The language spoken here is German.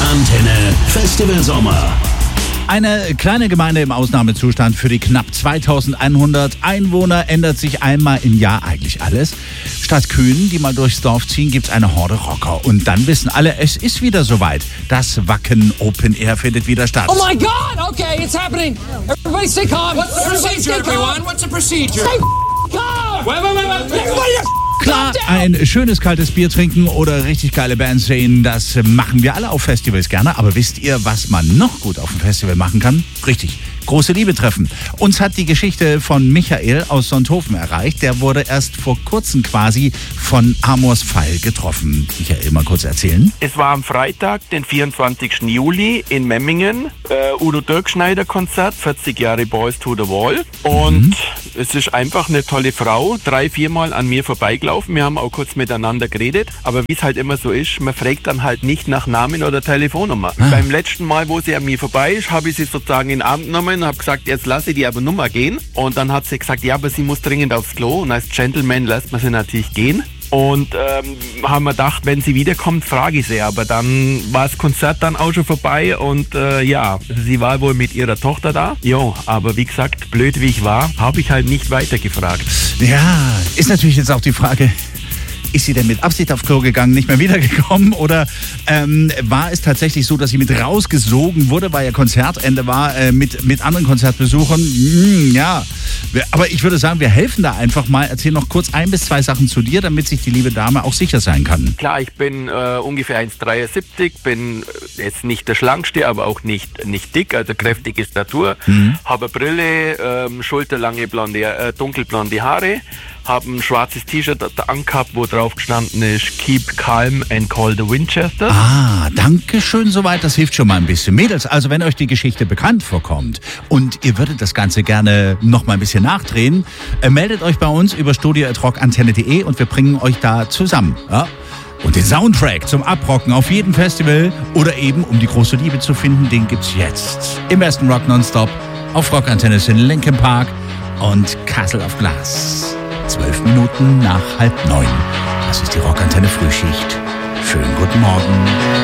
Antenne Festival Sommer. Eine kleine Gemeinde im Ausnahmezustand. Für die knapp 2100 Einwohner ändert sich einmal im Jahr eigentlich alles. Statt Kühen, die mal durchs Dorf ziehen, gibt's eine Horde Rocker. Und dann wissen alle, es ist wieder soweit. Das Wacken Open Air findet wieder statt. Oh my God! Okay, it's happening. Everybody stay calm. What's the procedure, everyone? What's the procedure? Stay calm. Wait. Everybody Klar, ein schönes kaltes Bier trinken oder richtig geile Bands sehen, das machen wir alle auf Festivals gerne. Aber wisst ihr, was man noch gut auf dem Festival machen kann? Richtig, große Liebe treffen. Uns hat die Geschichte von Michael aus Sonthofen erreicht. Der wurde erst vor kurzem quasi von Amors Pfeil getroffen. Michael, mal kurz erzählen. Es war am Freitag, den 24. Juli in Memmingen. Udo Dirkschneider Konzert, 40 Jahre Boys to the Wall. Und es ist einfach eine tolle Frau, 3-4 Mal an mir vorbeigelaufen. Wir haben auch kurz miteinander geredet. Aber wie es halt immer so ist, man fragt dann halt nicht nach Namen oder Telefonnummer. Beim letzten Mal, wo sie an mir vorbei ist, habe ich sie sozusagen in den Arm genommen und habe gesagt, jetzt lasse ich die aber Nummer gehen. Und dann hat sie gesagt, ja, aber sie muss dringend aufs Klo. Und als Gentleman lässt man sie natürlich gehen. Und haben wir gedacht, wenn sie wiederkommt, frage ich sie. Aber dann war das Konzert dann auch schon vorbei und sie war wohl mit ihrer Tochter da. Jo, aber wie gesagt, blöd wie ich war, habe ich halt nicht weitergefragt. Ja, ist natürlich jetzt auch die Frage, ist sie denn mit Absicht aufs Klo gegangen, nicht mehr wiedergekommen? Oder war es tatsächlich so, dass sie mit rausgesogen wurde, weil ihr Konzertende war, mit anderen Konzertbesuchern? Ja, aber ich würde sagen, wir helfen da einfach mal. Erzähl noch kurz 1 bis 2 Sachen zu dir, damit sich die liebe Dame auch sicher sein kann. Klar, ich bin ungefähr 1,73, bin jetzt nicht der Schlankste, aber auch nicht dick, also kräftige Statur. Habe Brille, schulterlange dunkelblonde Haare. Habe ein schwarzes T-Shirt angehabt, wo drauf gestanden ist Keep calm and call the Winchester. Ah, danke schön soweit, das hilft schon mal ein bisschen. Mädels, also wenn euch die Geschichte bekannt vorkommt und ihr würdet das Ganze gerne noch mal ein bisschen nachdrehen, meldet euch bei uns über studio@rockantenne.de und wir bringen euch da zusammen. Ja? Und den Soundtrack zum Abrocken auf jedem Festival oder eben um die große Liebe zu finden, den gibt's jetzt im besten Rock Nonstop auf Rockantenne in Linkin Park und Castle of Glass. 12 Minuten nach 8:30. Das ist die Rockantenne Frühschicht. Schönen guten Morgen.